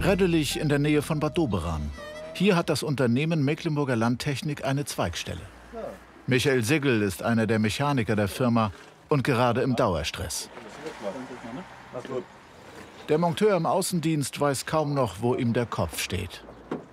Reddelich in der Nähe von Bad Doberan. Hier hat das Unternehmen Mecklenburger Landtechnik eine Zweigstelle. Michael Sigl ist einer der Mechaniker der Firma und gerade im Dauerstress. Der Monteur im Außendienst weiß kaum noch, wo ihm der Kopf steht.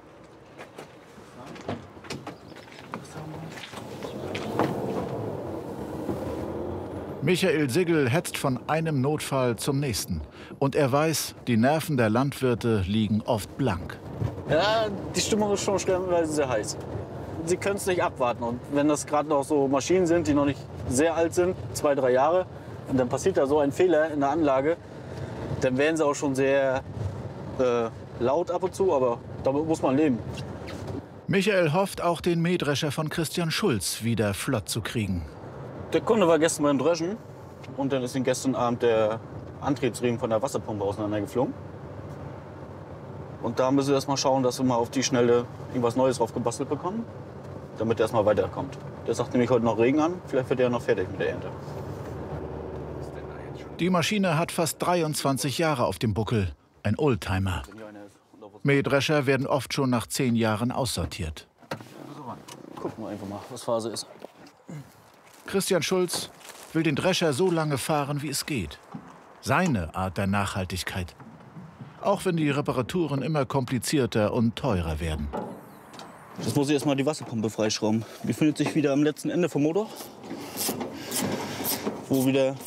Michael Sigl hetzt von einem Notfall zum nächsten. Und er weiß, die Nerven der Landwirte liegen oft blank. Ja, die Stimmung ist schon stellenweise sehr heiß. Sie können es nicht abwarten. Und wenn das gerade noch so Maschinen sind, die noch nicht sehr alt sind, 2, 3 Jahre, und dann passiert da so ein Fehler in der Anlage, dann werden sie auch schon sehr laut ab und zu, aber damit muss man leben. Michael hofft auch, den Mähdrescher von Christian Schulz wieder flott zu kriegen. Der Kunde war gestern beim Dreschen und dann ist ihm gestern Abend der Antriebsriemen von der Wasserpumpe auseinandergeflogen. Und da müssen wir erst mal schauen, dass wir mal auf die Schnelle irgendwas Neues drauf gebastelt bekommen, damit er erst mal weiterkommt. Der sagt nämlich heute noch Regen an, vielleicht wird er noch fertig mit der Ernte. Die Maschine hat fast 23 Jahre auf dem Buckel, ein Oldtimer. Mähdrescher werden oft schon nach 10 Jahren aussortiert. Gucken wir einfach mal, was Phase ist. Christian Schulz will den Drescher so lange fahren, wie es geht. Seine Art der Nachhaltigkeit. Auch wenn die Reparaturen immer komplizierter und teurer werden. Jetzt muss ich erstmal die Wasserpumpe freischrauben. Die befindet sich wieder am letzten Ende vom Motor, wo wieder